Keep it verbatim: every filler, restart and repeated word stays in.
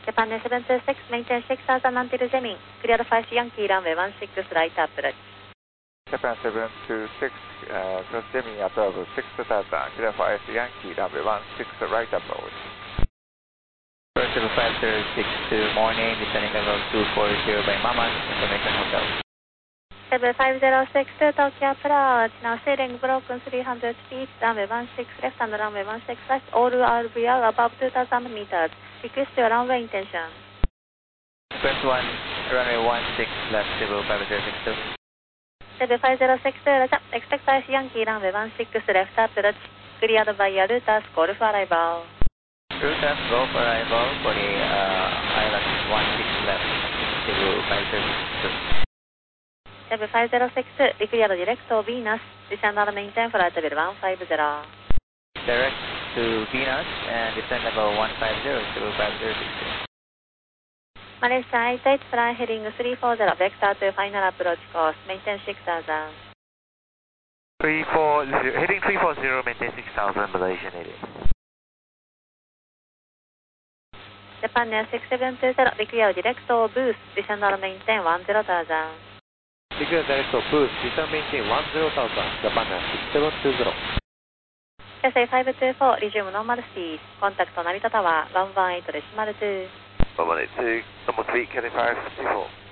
Japan Air seven two six, maintain six thousand until jamming. Clear the five Yankee runway one six right approach. Japan seven two six, uh, cross jamming above six thousand, clear five Yankee runway one six right approach. seven five zero six two, morning, descending level two four zero by Maman, information hotel. seven five zero six two, Tokyo approach, now steering broken three hundred feet, runway one six left and runway one six left, all R V L above two thousand meters. Request your runway intention. Request one, runway one six left, seven five zero six two. seven five zero six two, Roger, expect five Yankee runway one six left approach, cleared by your Rutas, call for arrival. Rutas, go for arrival for the uh, island one six left, seven five zero six two. seven five zero six two, declare direct to Venus, descend and maintain flight level one five zero. Direct to Venus and descend level one five zero, seven five zero six two. Malaysia eight eight, fly heading three four zero, vector to final approach course, maintain six thousand. three four zero, heading three four zero, maintain six thousand, Malaysian eight eight. Japan Air six seven two zero, declare direct to boost, descend and maintain one zero thousand. Declare direct to boost, descend maintain one zero thousand, Japan Air six seven two zero. S A five two four, resume normal speed, contact Narita Tower one one eight decimal two. one one eight two, number three, Kelly five two four.